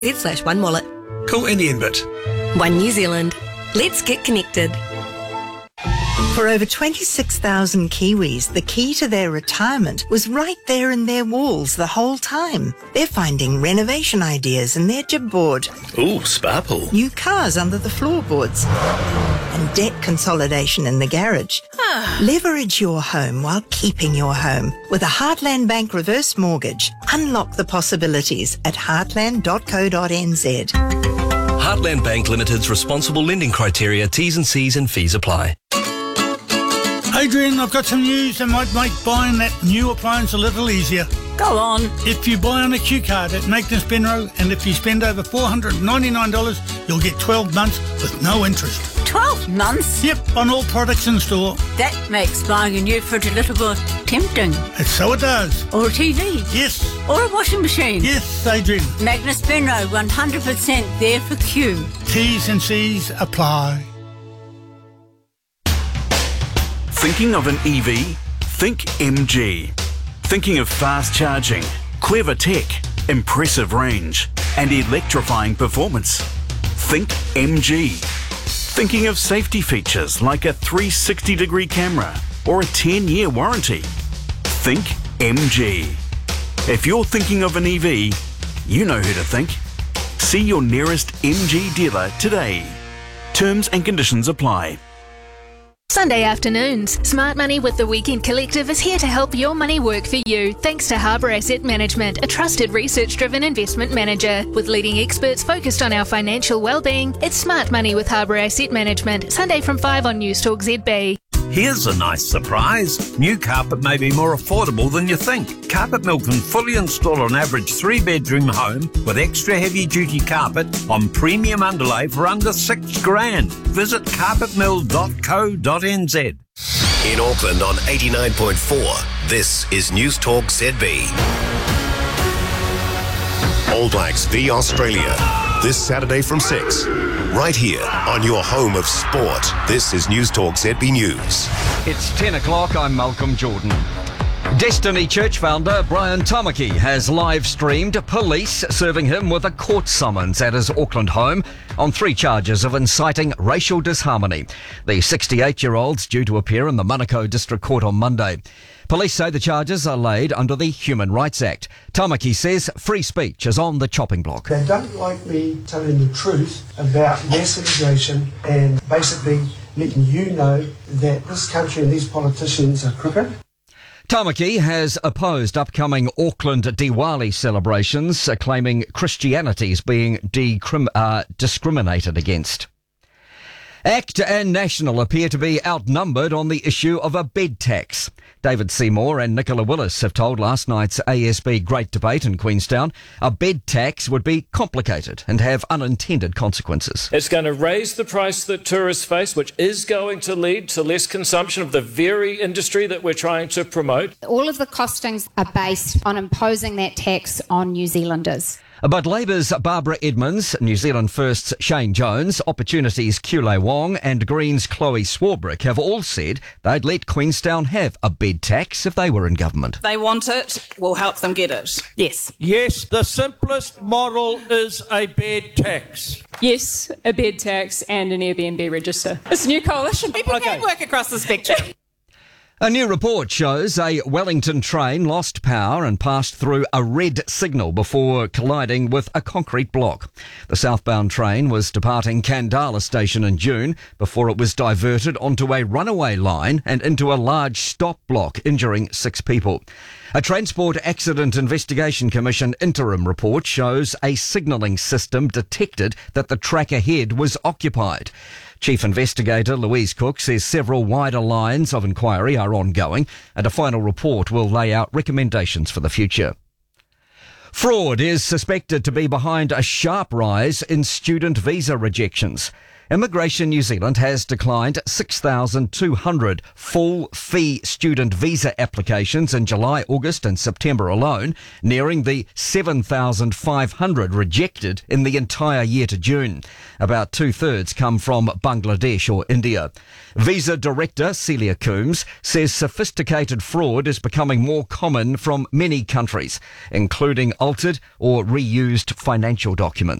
1wallet. Call any in bit. One New Zealand. Let's get connected. For over 26,000 Kiwis, the key to their retirement was right there in their walls the whole time. They're finding renovation ideas in their jib board. Ooh, spa pool. New cars under the floorboards. And debt consolidation in the garage. Leverage your home while keeping your home. With a Heartland Bank reverse mortgage, unlock the possibilities at heartland.co.nz. Heartland Bank Limited's responsible lending criteria, T's and C's and fees apply. Adrian, I've got some news that might make buying that new appliance a little easier. Go on. If you buy on a Q card at Magnus Benro, and if you spend over $499, you'll get 12 months with no interest. 12 months? Yep, on all products in store. That makes buying a new fridge a little more tempting. And so it does. Or a TV. Yes. Or a washing machine. Yes, Adrian. Magnus Benro, 100% there for Q. T's and C's apply. Thinking of an EV? Think MG. Thinking of fast charging, clever tech, impressive range, and electrifying performance? Think MG. Thinking of safety features like a 360-degree camera or a 10-year warranty? Think MG. If you're thinking of an EV, you know who to think. See your nearest MG dealer today. Terms and conditions apply. Sunday afternoons. Smart Money with the Weekend Collective is here to help your money work for you, thanks to Harbour Asset Management, a trusted research-driven investment manager. With leading experts focused on our financial well-being, it's Smart Money with Harbour Asset Management, Sunday from 5 on Newstalk ZB. Here's a nice surprise. New carpet may be more affordable than you think. Carpet Mill can fully install an average 3-bedroom home with extra heavy-duty carpet on premium underlay for under $6,000. Visit carpetmill.co.nz. In Auckland on 89.4, this is Newstalk ZB. All Blacks v Australia, this Saturday from 6. Right here on your home of sport. This is Newstalk ZB News. It's 10 o'clock. I'm Malcolm Jordan. Destiny Church founder Brian Tamaki has live-streamed police serving him with a court summons at his Auckland home on 3 charges of inciting racial disharmony. The 68-year-old's due to appear in the Manukau District Court on Monday. Police say the charges are laid under the Human Rights Act. Tamaki says free speech is on the chopping block. They don't like me telling the truth about mass immigration and basically letting you know that this country and these politicians are crooked. Tamaki has opposed upcoming Auckland Diwali celebrations, claiming Christianity is being discriminated against. ACT and National appear to be outnumbered on the issue of a bed tax. David Seymour and Nicola Willis have told last night's ASB Great Debate in Queenstown a bed tax would be complicated and have unintended consequences. It's going to raise the price that tourists face, which is going to lead to less consumption of the very industry that we're trying to promote. All of the costings are based on imposing that tax on New Zealanders. But Labour's Barbara Edmonds, New Zealand First's Shane Jones, Opportunity's Kule Wong and Green's Chloe Swarbrick have all said they'd let Queenstown have a bed tax if they were in government. They want it, we'll help them get it. Yes. Yes, the simplest model is a bed tax. Yes, a bed tax and an Airbnb register. It's a new coalition. People can work across the spectrum. A new report shows a Wellington train lost power and passed through a red signal before colliding with a concrete block. The southbound train was departing Kandala station in June before it was diverted onto a runaway line and into a large stop block, injuring 6 people. A Transport Accident Investigation Commission interim report shows a signalling system detected that the track ahead was occupied. Chief Investigator Louise Cook says several wider lines of inquiry are ongoing and a final report will lay out recommendations for the future. Fraud is suspected to be behind a sharp rise in student visa rejections. Immigration New Zealand has declined 6,200 full-fee student visa applications in July, August and September alone, nearing the 7,500 rejected in the entire year to June. About two-thirds come from Bangladesh or India. Visa Director Celia Coombs says sophisticated fraud is becoming more common from many countries, including altered or reused financial documents.